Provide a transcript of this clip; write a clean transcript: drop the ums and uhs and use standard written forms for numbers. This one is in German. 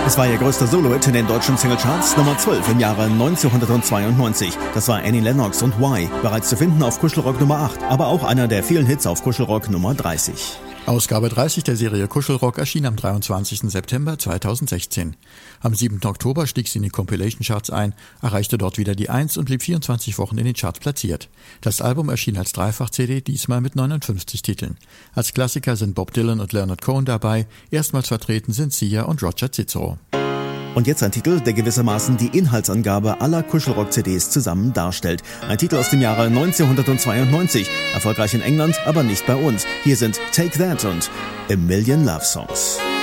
Es war ihr größter Solo-Hit in den deutschen Singlecharts, Nummer 12 im Jahre 1992. Das war Annie Lennox und Why, bereits zu finden auf Kuschelrock Nummer 8, aber auch einer der vielen Hits auf Kuschelrock Nummer 30. Ausgabe 30 der Serie Kuschelrock erschien am 23. September 2016. Am 7. Oktober stieg sie in die Compilation-Charts ein, erreichte dort wieder die 1 und blieb 24 Wochen in den Charts platziert. Das Album erschien als Dreifach-CD, diesmal mit 59 Titeln. Als Klassiker sind Bob Dylan und Leonard Cohen dabei, erstmals vertreten sind Sia und Roger Cicero. Und jetzt ein Titel, der gewissermaßen die Inhaltsangabe aller Kuschelrock-CDs zusammen darstellt. Ein Titel aus dem Jahre 1992, erfolgreich in England, aber nicht bei uns. Hier sind Take That und A Million Love Songs.